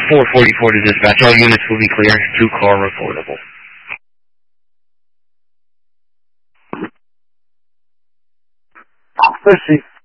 444 to dispatch. All units will be clear. 2-car reportable. Fishy.